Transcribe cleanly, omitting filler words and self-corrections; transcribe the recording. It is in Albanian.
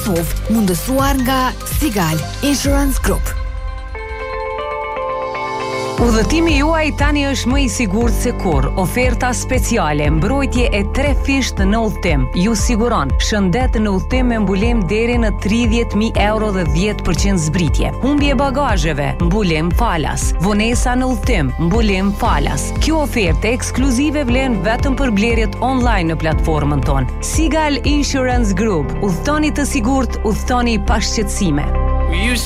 Kosovë, mundësuar nga Sigal Insurance Group. Udhëtimi juaj tani është më i sigurt se kurrë. Oferta speciale, mbrojtje e 3 fisht në udhëtim. Ju siguron shëndet në udhëtim me mbulem deri në 30.000 euro dhe 10% zbritje. Humbje bagazheve, mbulem falas. Vonesa në udhëtim, mbulem falas. Kjo ofertë ekskluzive vlen vetëm për blerjet online në platformën tonë. Sigal Insurance Group. Udhëtoni të sigurt, udhëtoni pa shqetësime.